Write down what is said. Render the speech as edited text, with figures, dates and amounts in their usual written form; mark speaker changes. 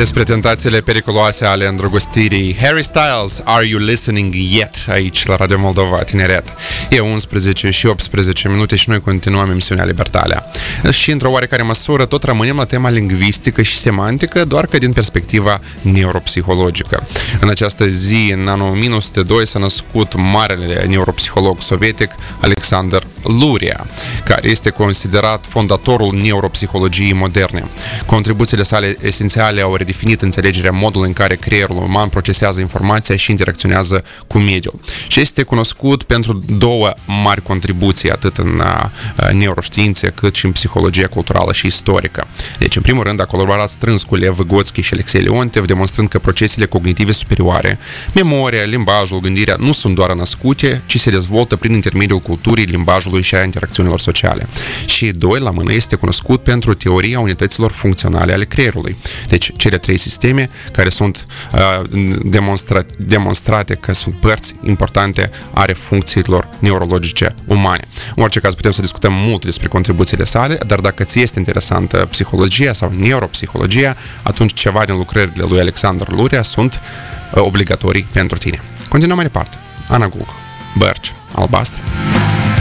Speaker 1: Despre tentațiile periculoase ale îndrăgostirii. Harry Styles, Are You Listening Yet? Aici la Radio Moldova Tineret. E 11 și 18 minute și noi continuăm emisiunea Libertalia. Și într-o oarecare măsură tot rămânem la tema lingvistică și semantică, doar că din perspectiva neuropsihologică. În această zi, în anul 1902, s-a născut marele neuropsiholog sovietic Alexander Luria, care este considerat fondatorul neuropsihologiei moderne. Contribuțiile sale esențiale au redefinit înțelegerea modului în care creierul uman procesează informația și interacționează cu mediul. Și este cunoscut pentru două mari contribuții, atât în neuroștiințe, cât și în psihologia culturală și istorică. Deci, în primul rând, a colaborat strâns cu Lev Vygotsky și Alexei Leontev, demonstrând că procesele cognitive superioare, memoria, limbajul, gândirea, nu sunt doar născute, ci se dezvoltă prin intermediul culturii, limbajului și a interacțiunilor sociale. Și doi, la mână, este cunoscut pentru teoria unităților funcționale ale creierului. Deci, cele trei sisteme care sunt demonstrate că sunt părți importante ale funcțiilor neurologice umane. În orice caz, putem să discutăm mult despre contribuțiile sale, dar dacă ți este interesantă psihologia sau neuropsihologia, atunci ceva din lucrările lui Alexander Luria sunt obligatorii pentru tine. Continuăm mai departe. Ana Gulc, Bărci, Albastră.